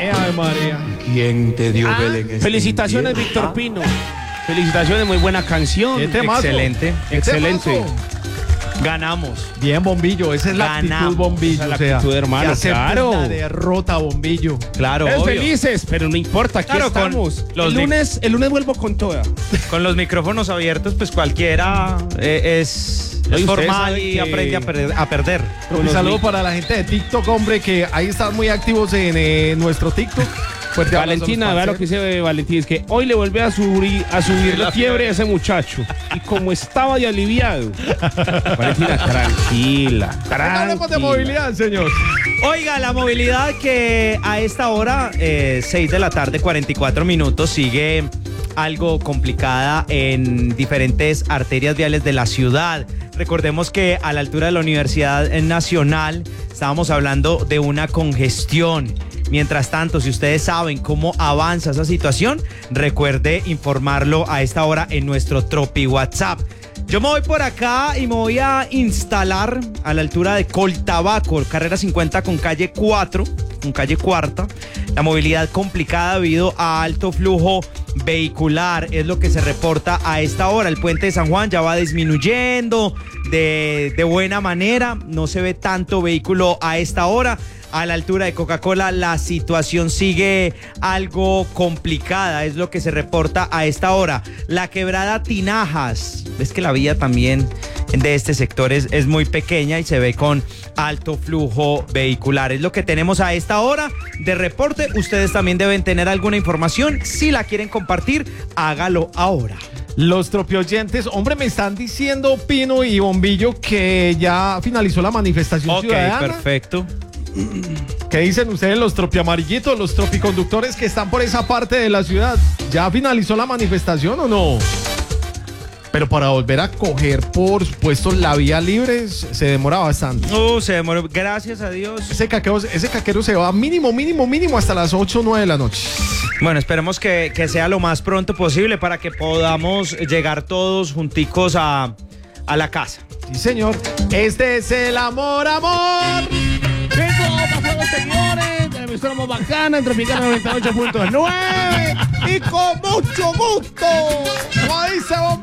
Ave María. ¿Quién te dio Belén? Felicitaciones, Víctor Pino. Felicitaciones, muy buena canción. Excelente. Excelente. Ganamos. Bien, Bombillo, esa es la actitud, Bombillo. Esa es la actitud, hermano, que aceptes claro. la derrota, Bombillo. Claro, felices, pero no importa, aquí Claro, estamos. El lunes vuelvo con toda. Con los micrófonos abiertos, pues cualquiera es Oye, formal ustedes y saben que- aprende a perder. Un saludo para la gente de TikTok, hombre, que ahí están muy activos en nuestro TikTok. Fuerte abrazo a los Valentina, vea lo que parceros. dice Valentina, es que hoy le volvió a subir la fiebre a ese muchacho. Y como estaba de aliviado. Valentina, tranquila. Hablemos de movilidad, señor. Oiga, la movilidad que a esta hora, 6 de la tarde, 44 minutos, sigue algo complicada en diferentes arterias viales de la ciudad. Recordemos que a la altura de la Universidad Nacional estábamos hablando de una congestión. Mientras tanto, si ustedes saben cómo avanza esa situación, recuerde informarlo a esta hora en nuestro Tropi WhatsApp. Yo me voy por acá y me voy a instalar a la altura de Coltabaco, carrera 50 con calle 4, con calle cuarta. La movilidad complicada debido a alto flujo vehicular es lo que se reporta a esta hora. El puente de San Juan ya va disminuyendo de buena manera, no se ve tanto vehículo a esta hora. A la altura de Coca-Cola la situación sigue algo complicada, es lo que se reporta a esta hora. La quebrada Tinajas, es que la vía también de este sector es muy pequeña y se ve con alto flujo vehicular. Es lo que tenemos a esta hora de reporte. Ustedes también deben tener alguna información. Si la quieren compartir, hágalo ahora. Los tropioyentes, hombre, me están diciendo, Pino y Bombillo, que ya finalizó la manifestación ciudadana. Perfecto. ¿Qué dicen ustedes, los tropiamarillitos, los tropiconductores que están por esa parte de la ciudad? ¿Ya finalizó la manifestación o no? Pero para volver a coger, por supuesto, la vía libre se demora bastante. Se demoró, gracias a Dios. Ese caquero se va mínimo hasta las 8 o 9 de la noche. Bueno, esperemos que sea lo más pronto posible para que podamos llegar todos junticos a la casa. Sí, señor. Este es el amor. Chicos, señores, de la emisora más bacana, en Tropical 98.9 y con mucho gusto, como dice Bombillo.